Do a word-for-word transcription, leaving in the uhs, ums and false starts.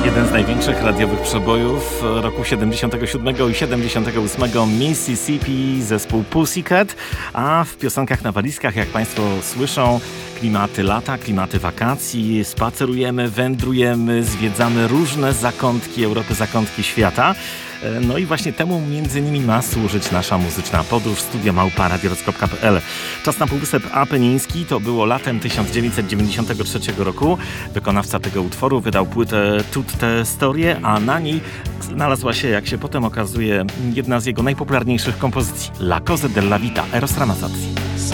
Jeden z największych radiowych przebojów roku siedemdziesiątego siódmego i siedemdziesiątego ósmego Mississippi, zespół Pussycat, a w piosenkach na walizkach, jak Państwo słyszą, klimaty lata, klimaty wakacji, spacerujemy, wędrujemy, zwiedzamy różne zakątki Europy, zakątki świata. No i właśnie temu między innymi ma służyć nasza muzyczna podróż. Studio małpa radiorock kropka p l. Czas na Półwysep Apeniński to było latem tysiąc dziewięćset dziewięćdziesiątego trzeciego roku. Wykonawca tego utworu wydał płytę Tutte Storie, a na niej znalazła się, jak się potem okazuje, jedna z jego najpopularniejszych kompozycji, La Cose della Vita, Eros Ramazzotti.